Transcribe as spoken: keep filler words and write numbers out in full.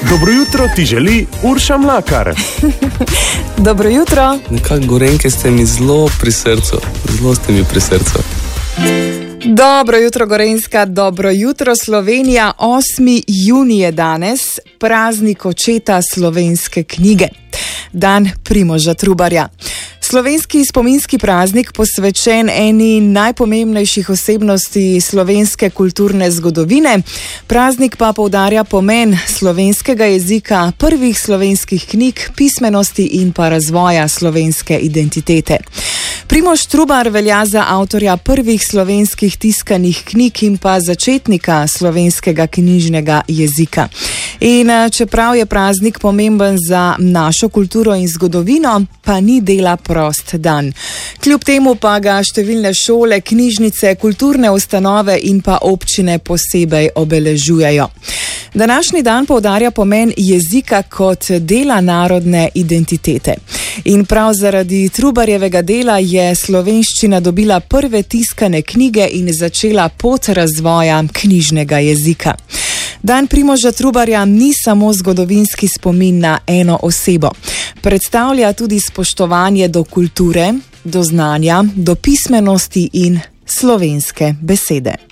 Dobro jutro ti želi Urša Mlakar. Dobro jutro. Nekako Gorenjke ste mi zelo pri srcu, zelo ste mi pri srcu. Dobro jutro Gorenjska, dobro jutro Slovenija. osmi junij je danes, praznik očeta slovenske knjige, dan Primoža Trubarja. Slovenski spominski praznik posvečen eni najpomembnejših osebnosti slovenske kulturne zgodovine. Praznik pa poudarja pomen slovenskega jezika, prvih slovenskih knjig, pismenosti in pa razvoja slovenske identitete. Primož Trubar velja za avtorja prvih slovenskih tiskanih knjig in pa začetnika slovenskega knjižnega jezika. In čeprav je praznik pomemben za našo kulturo in zgodovino, pa ni dela prost dan. Kljub temu pa ga številne šole, knjižnice, kulturne ustanove in pa občine posebej obeležujejo. Današnji dan poudarja pomen jezika kot dela narodne identitete. In prav zaradi Trubarjevega dela je slovenščina dobila prve tiskane knjige in začela pot razvoja knjižnega jezika. Dan Primoža Trubarja ni samo zgodovinski spomin na eno osebo. Predstavlja tudi spoštovanje do kulture, do znanja, do pismenosti in slovenske besede.